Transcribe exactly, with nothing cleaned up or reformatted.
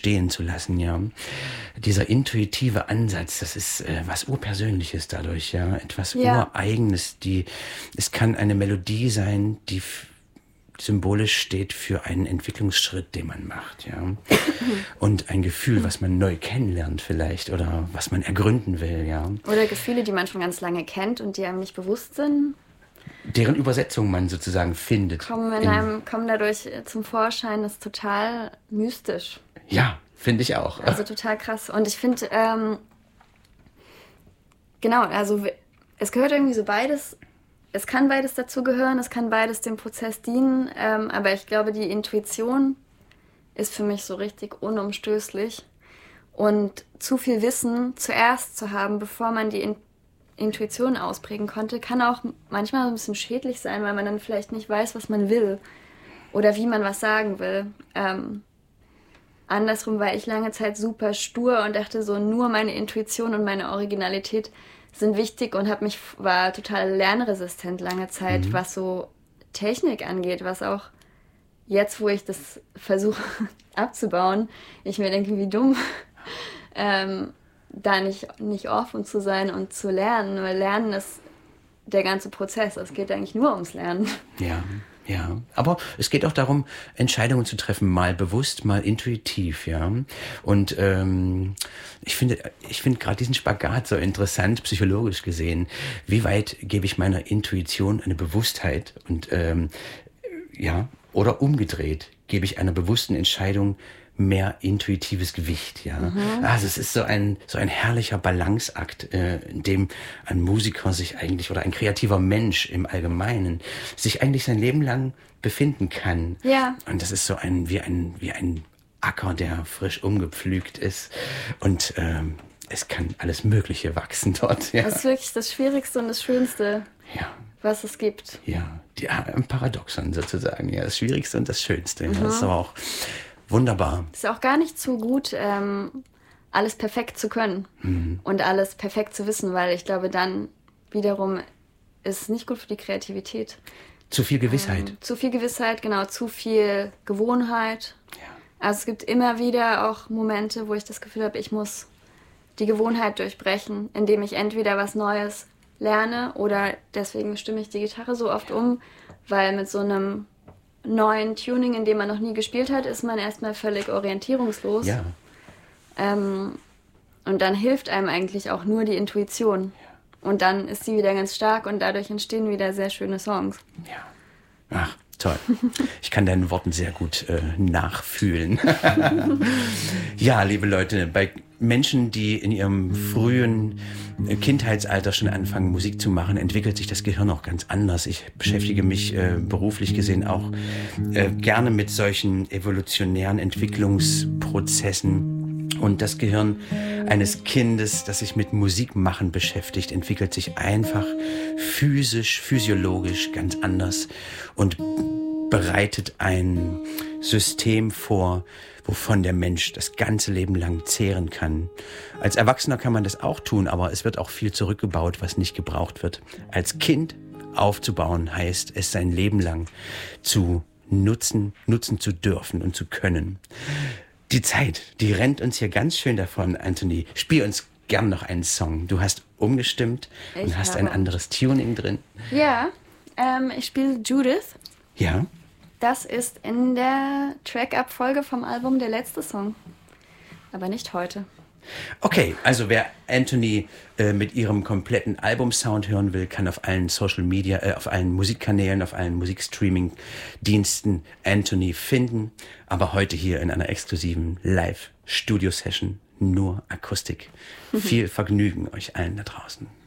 stehen zu lassen, ja. Dieser intuitive Ansatz, das ist äh, was Urpersönliches dadurch, ja. Etwas Ja. Ureigenes, die, es kann eine Melodie sein, die f- symbolisch steht für einen Entwicklungsschritt, den man macht, ja. Und ein Gefühl, was man neu kennenlernt vielleicht oder was man ergründen will, ja. Oder Gefühle, die man schon ganz lange kennt und die einem nicht bewusst sind, Deren Übersetzung man sozusagen findet. kommen, in In- einem, kommen dadurch zum Vorschein. Das ist total mystisch. Ja, finde ich auch. Also total krass. Und ich finde, ähm, genau, also w- es gehört irgendwie so beides. Es kann beides dazugehören, es kann beides dem Prozess dienen. Ähm, aber ich glaube, die Intuition ist für mich so richtig unumstößlich. Und zu viel Wissen zuerst zu haben, bevor man die In- Intuition ausprägen konnte, kann auch manchmal ein bisschen schädlich sein, weil man dann vielleicht nicht weiß, was man will oder wie man was sagen will. Ähm, andersrum war ich lange Zeit super stur und dachte so, nur meine Intuition und meine Originalität sind wichtig und hab mich, war total lernresistent lange Zeit, Mhm. was so Technik angeht, was auch jetzt, wo ich das versuche abzubauen, ich mir denke, wie dumm, ähm, da nicht, nicht offen zu sein und zu lernen, weil Lernen ist der ganze Prozess. Es geht eigentlich nur ums Lernen. Ja, ja. Aber es geht auch darum, Entscheidungen zu treffen, mal bewusst, mal intuitiv, ja. Und ähm, ich finde, ich finde gerade diesen Spagat so interessant, psychologisch gesehen. Wie weit gebe ich meiner Intuition eine Bewusstheit und ähm, ja, oder umgedreht, gebe ich einer bewussten Entscheidung mehr intuitives Gewicht, ja. Mhm. Also es ist so ein so ein herrlicher Balanceakt, äh, in dem ein Musiker sich eigentlich oder ein kreativer Mensch im Allgemeinen sich eigentlich sein Leben lang befinden kann. Ja. Und das ist so ein wie ein wie ein Acker, der frisch umgepflügt ist und ähm, es kann alles Mögliche wachsen dort. Ja, Das ist wirklich das Schwierigste und das Schönste, ja. was es gibt. Ja, die, ein Paradoxon sozusagen, ja, das Schwierigste und das Schönste. Ja. Das ist aber auch wunderbar. Es ist auch gar nicht so gut, ähm, alles perfekt zu können und alles perfekt zu wissen, weil ich glaube, dann wiederum ist es nicht gut für die Kreativität. Zu viel Gewissheit. Ähm, zu viel Gewissheit, genau, zu viel Gewohnheit. Ja. Also es gibt immer wieder auch Momente, wo ich das Gefühl habe, ich muss die Gewohnheit durchbrechen, indem ich entweder was Neues lerne oder deswegen stimme ich die Gitarre so oft um, weil mit so einem neuen Tuning, in dem man noch nie gespielt hat, ist man erstmal völlig orientierungslos. Ja, Ähm, und dann hilft einem eigentlich auch nur die Intuition. Und dann ist sie wieder ganz stark und dadurch entstehen wieder sehr schöne Songs. ja. Ach, toll. Ich kann deinen Worten sehr gut äh, nachfühlen. Ja, liebe Leute, bei Menschen, die in ihrem frühen äh, Kindheitsalter schon anfangen, Musik zu machen, entwickelt sich das Gehirn auch ganz anders. Ich beschäftige mich äh, beruflich gesehen auch äh, gerne mit solchen evolutionären Entwicklungsprozessen. Und das Gehirn eines Kindes, das sich mit Musikmachen beschäftigt, entwickelt sich einfach physisch, physiologisch ganz anders und bereitet ein System vor, wovon der Mensch das ganze Leben lang zehren kann. Als Erwachsener kann man das auch tun, aber es wird auch viel zurückgebaut, was nicht gebraucht wird. Als Kind aufzubauen heißt es sein Leben lang zu nutzen, nutzen zu dürfen und zu können. Die Zeit, die rennt uns hier ganz schön davon, Anthony. Spiel uns gern noch einen Song. Du hast umgestimmt Ich und hast habe- ein anderes Tuning drin. Ja, ähm, ich spiele Judith. Ja? Das ist in der Track-Up-Folge vom Album der letzte Song. Aber nicht heute. Okay, also wer Anthony äh, mit ihrem kompletten Albumsound hören will, kann auf allen Social Media, äh, auf allen Musikkanälen, auf allen Musikstreaming-Diensten Anthony finden. Aber heute hier in einer exklusiven Live-Studio-Session nur Akustik. Viel Vergnügen euch allen da draußen.